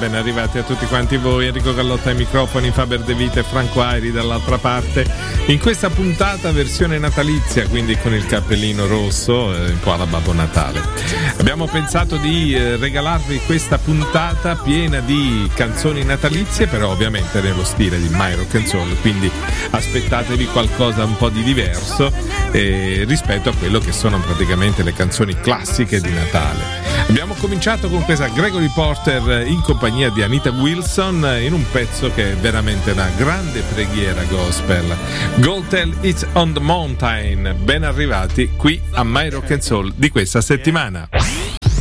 ben arrivati a tutti quanti voi. Enrico Gallotta ai microfoni, Faber De Vita e Franco Airi dall'altra parte. In questa puntata versione natalizia, quindi con il cappellino rosso, un po' alla Babbo Natale. Abbiamo pensato di regalarvi questa puntata piena di canzoni natalizie, però ovviamente nello stile di My Rock and Soul, quindi aspettatevi qualcosa un po' di diverso rispetto a quello che sono praticamente le canzoni classiche di Natale. Abbiamo cominciato con questa Gregory Porter in compagnia di Anita Wilson in un pezzo che è veramente una grande preghiera gospel. Go Tell It on the Mountain. Ben arrivati qui a My Rock and Soul di questa settimana.